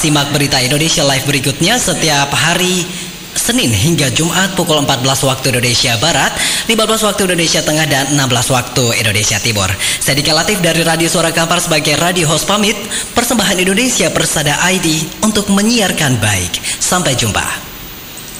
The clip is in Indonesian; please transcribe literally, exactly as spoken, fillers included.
Simak berita Indonesia Live berikutnya setiap hari Senin hingga Jumat pukul empat belas waktu Indonesia Barat, lima belas waktu Indonesia Tengah, dan enam belas waktu Indonesia Timur. Saya Dika Latif dari Radio Suara Kampar sebagai radio host pamit. Persembahan Indonesia Persada I D untuk menyiarkan baik. Sampai jumpa.